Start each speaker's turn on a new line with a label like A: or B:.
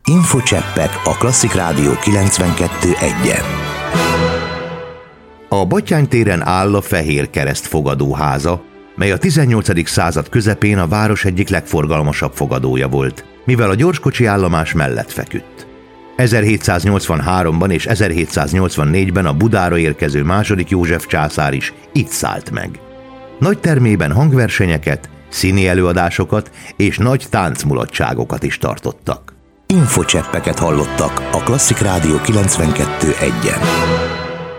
A: Infocseppek a Klasszik Rádió 92.1-en. A Batthyány téren áll a Fehér Kereszt fogadóháza, mely a 18. század közepén a város egyik legforgalmasabb fogadója volt, mivel a gyorskocsi állomás mellett feküdt. 1783-ban és 1784-ben a Budára érkező II. József császár is itt szállt meg. Nagy termében hangversenyeket, színi előadásokat és nagy táncmulatságokat is tartottak. Infocseppeket hallottak a Klasszik Rádió 92.1-en.